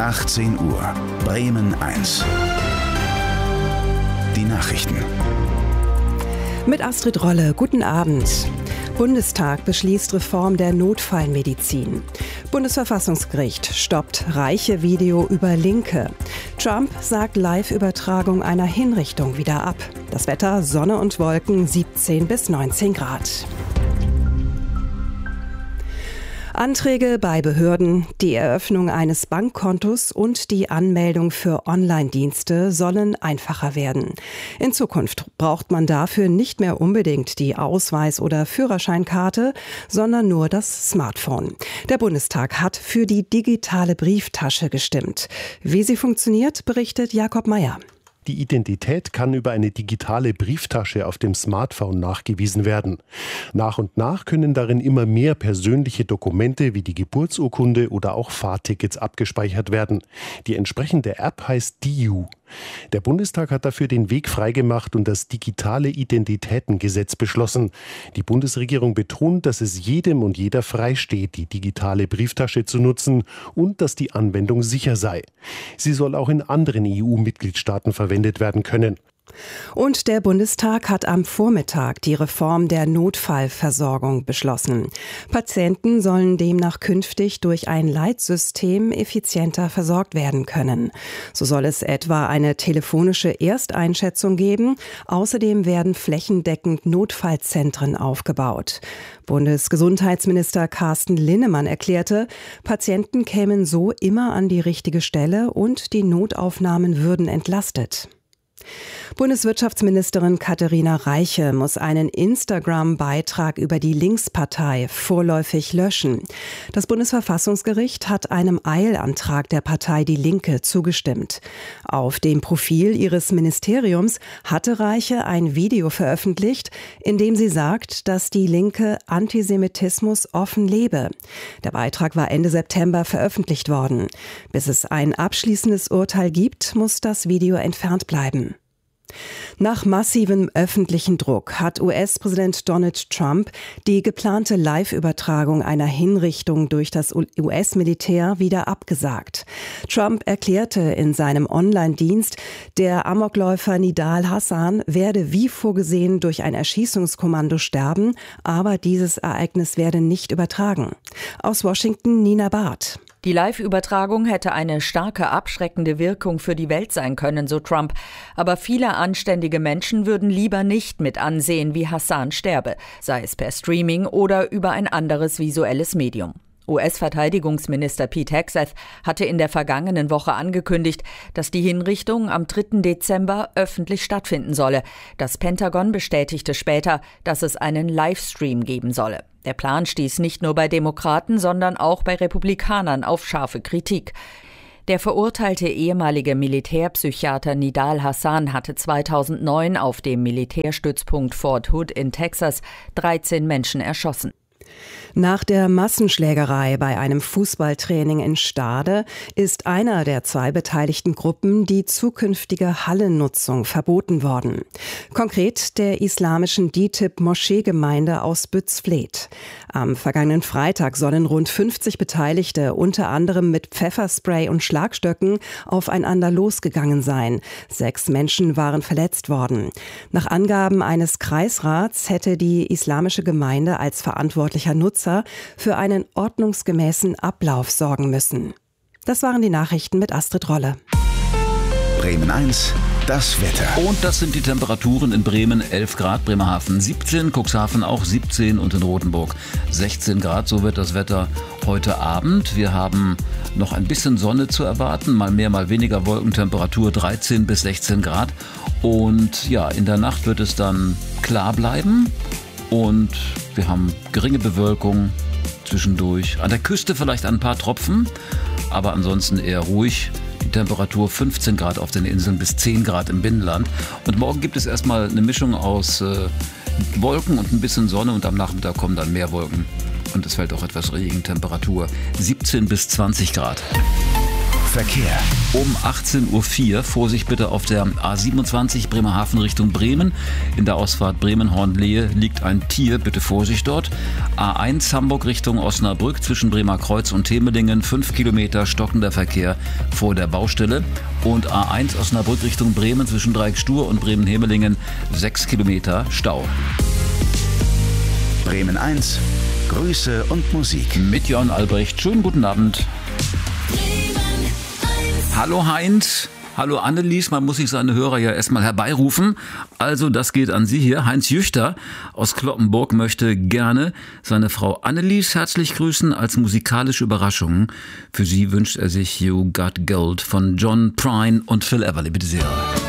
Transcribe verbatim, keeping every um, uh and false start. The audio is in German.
achtzehn Uhr, Bremen eins. Die Nachrichten. Mit Astrid Rolle, guten Abend. Bundestag beschließt Reform der Notfallmedizin. Bundesverfassungsgericht stoppt Reiche-Video über Linke. Trump sagt Live-Übertragung einer Hinrichtung wieder ab. Das Wetter: Sonne und Wolken, siebzehn bis neunzehn Grad. Anträge bei Behörden, die Eröffnung eines Bankkontos und die Anmeldung für Online-Dienste sollen einfacher werden. In Zukunft braucht man dafür nicht mehr unbedingt die Ausweis- oder Führerscheinkarte, sondern nur das Smartphone. Der Bundestag hat für die digitale Brieftasche gestimmt. Wie sie funktioniert, berichtet Jakob Mayer. Die Identität kann über eine digitale Brieftasche auf dem Smartphone nachgewiesen werden. Nach und nach können darin immer mehr persönliche Dokumente wie die Geburtsurkunde oder auch Fahrtickets abgespeichert werden. Die entsprechende App heißt D I U. Der Bundestag hat dafür den Weg freigemacht und das digitale Identitätengesetz beschlossen. Die Bundesregierung betont, dass es jedem und jeder freisteht, die digitale Brieftasche zu nutzen und dass die Anwendung sicher sei. Sie soll auch in anderen E U-Mitgliedstaaten verwendet werden können. Und der Bundestag hat am Vormittag die Reform der Notfallversorgung beschlossen. Patienten sollen demnach künftig durch ein Leitsystem effizienter versorgt werden können. So soll es etwa eine telefonische Ersteinschätzung geben. Außerdem werden flächendeckend Notfallzentren aufgebaut. Bundesgesundheitsminister Carsten Linnemann erklärte, Patienten kämen so immer an die richtige Stelle und die Notaufnahmen würden entlastet. Bundeswirtschaftsministerin Katharina Reiche muss einen Instagram-Beitrag über die Linkspartei vorläufig löschen. Das Bundesverfassungsgericht hat einem Eilantrag der Partei Die Linke zugestimmt. Auf dem Profil ihres Ministeriums hatte Reiche ein Video veröffentlicht, in dem sie sagt, dass die Linke Antisemitismus offen lebe. Der Beitrag war Ende September veröffentlicht worden. Bis es ein abschließendes Urteil gibt, muss das Video entfernt bleiben. Nach massivem öffentlichen Druck hat U S-Präsident Donald Trump die geplante Live-Übertragung einer Hinrichtung durch das U S-Militär wieder abgesagt. Trump erklärte in seinem Online-Dienst, der Amokläufer Nidal Hasan werde wie vorgesehen durch ein Erschießungskommando sterben, aber dieses Ereignis werde nicht übertragen. Aus Washington Nina Barth. Die Live-Übertragung hätte eine starke abschreckende Wirkung für die Welt sein können, so Trump. Aber viele anständige Menschen würden lieber nicht mit ansehen, wie Hasan sterbe, sei es per Streaming oder über ein anderes visuelles Medium. U S-Verteidigungsminister Pete Hegseth hatte in der vergangenen Woche angekündigt, dass die Hinrichtung am dritten Dezember öffentlich stattfinden solle. Das Pentagon bestätigte später, dass es einen Livestream geben solle. Der Plan stieß nicht nur bei Demokraten, sondern auch bei Republikanern auf scharfe Kritik. Der verurteilte ehemalige Militärpsychiater Nidal Hasan hatte zweitausendneun auf dem Militärstützpunkt Fort Hood in Texas dreizehn Menschen erschossen. Nach der Massenschlägerei bei einem Fußballtraining in Stade ist einer der zwei beteiligten Gruppen die zukünftige Hallennutzung verboten worden. Konkret der islamischen D I T I B-Moscheegemeinde aus Bützfleth. Am vergangenen Freitag sollen rund fünfzig Beteiligte unter anderem mit Pfefferspray und Schlagstöcken aufeinander losgegangen sein. Sechs Menschen waren verletzt worden. Nach Angaben eines Kreisrats hätte die islamische Gemeinde als verantwortlicher Nutzer für einen ordnungsgemäßen Ablauf sorgen müssen. Das waren die Nachrichten mit Astrid Rolle. Bremen eins, das Wetter. Und das sind die Temperaturen in Bremen: elf Grad, Bremerhaven siebzehn, Cuxhaven auch siebzehn und in Rotenburg sechzehn Grad. So wird das Wetter heute Abend. Wir haben noch ein bisschen Sonne zu erwarten, mal mehr, mal weniger Wolken, Temperatur dreizehn bis sechzehn Grad. Und ja, in der Nacht wird es dann klar bleiben. Und wir haben geringe Bewölkung zwischendurch. An der Küste vielleicht ein paar Tropfen, aber ansonsten eher ruhig. Die Temperatur fünfzehn Grad auf den Inseln bis zehn Grad im Binnenland. Und morgen gibt es erstmal eine Mischung aus äh, Wolken und ein bisschen Sonne und am Nachmittag kommen dann mehr Wolken. Und es fällt auch etwas Regen, Temperatur siebzehn bis zwanzig Grad. Verkehr. Um achtzehn Uhr vier Vorsicht bitte auf der A siebenundzwanzig Bremerhaven Richtung Bremen. In der Ausfahrt Bremen-Hornlehe liegt ein Tier, bitte Vorsicht dort. A eins Hamburg Richtung Osnabrück zwischen Bremerkreuz und Temelingen, fünf Kilometer stockender Verkehr vor der Baustelle. Und A eins Osnabrück Richtung Bremen zwischen Dreieckstuhr und Bremen-Hemelingen, sechs Kilometer Stau. Bremen eins, Grüße und Musik. Mit Jörn Albrecht, schönen guten Abend. Hallo Heinz, hallo Annelies, man muss sich seine Hörer ja erstmal herbeirufen. Also das geht an Sie hier. Heinz Jüchter aus Cloppenburg möchte gerne seine Frau Annelies herzlich grüßen als musikalische Überraschung. Für sie wünscht er sich You Got Gold von John Prine und Phil Everly. Bitte sehr.